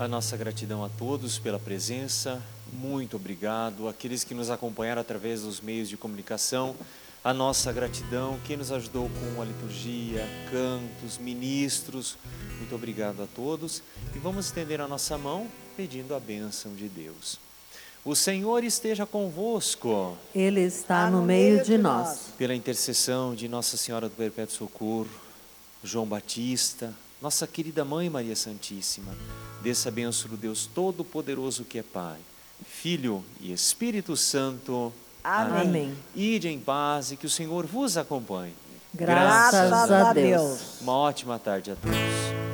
A nossa gratidão a todos pela presença, muito obrigado. Aqueles que nos acompanharam através dos meios de comunicação, a nossa gratidão. Quem nos ajudou com a liturgia, cantos, ministros, muito obrigado a todos. E vamos estender a nossa mão pedindo a bênção de Deus. O Senhor esteja convosco. Ele está no meio de nós. Pela intercessão de Nossa Senhora do Perpétuo Socorro, João Batista, nossa querida Mãe Maria Santíssima, desça a bênção do Deus Todo-Poderoso que é Pai, Filho e Espírito Santo. Amém. Ide em paz e que o Senhor vos acompanhe. Graças a Deus. Uma ótima tarde a todos.